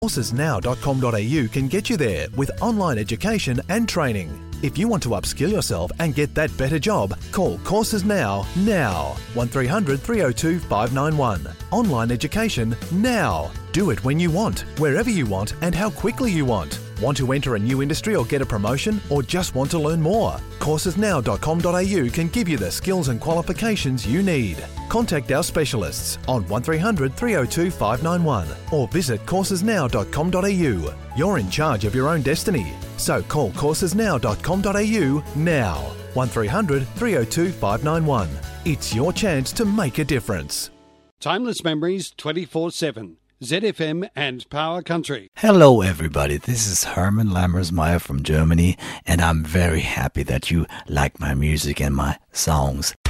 Coursesnow.com.au can get you there with online education and training. If you want to upskill yourself and get that better job, call Courses Now. 1300 302 591. Online education now. Do it when you want, wherever you want, and how quickly you want. Want to enter a new industry or get a promotion, or just want to learn more? Coursesnow.com.au can give you the skills and qualifications you need. Contact our specialists on 1300 302 591 or visit coursesnow.com.au. You're in charge of your own destiny. So call coursesnow.com.au now. 1300 302 591. It's your chance to make a difference. Timeless Memories 24/7. ZFM and Power Country. Hello everybody, this is Herman Lammersmeyer from Germany, and I'm very happy that you like my music and my songs.